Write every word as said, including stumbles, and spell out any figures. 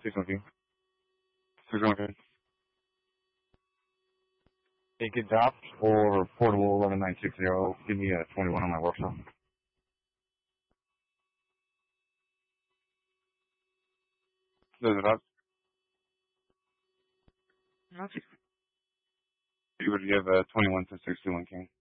six one King. six one King. Take adopt or portable eleven nine six zero. Give me a twenty-one on my workshop. Does it up? Okay. You would give a twenty-one to six two one King.